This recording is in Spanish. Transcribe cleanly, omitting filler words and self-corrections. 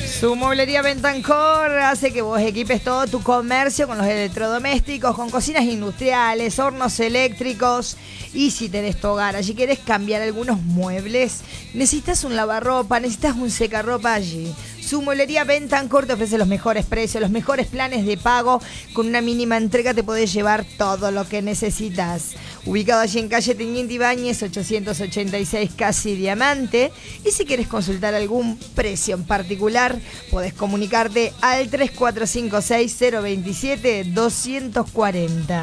Su mueblería Bentancor hace que vos equipes todo tu comercio con los electrodomésticos, con cocinas industriales, hornos eléctricos. Y si tenés tu hogar, allí querés cambiar algunos muebles, necesitas un lavarropa, necesitas un secarropa allí. Su mueblería Bentancor te ofrece los mejores precios, los mejores planes de pago. Con una mínima entrega te podés llevar todo lo que necesitas. Ubicado allí en calle Teniente Ibáñez, 886, casi Diamante. Y si quieres consultar algún precio en particular, podés comunicarte al 3456 027 240.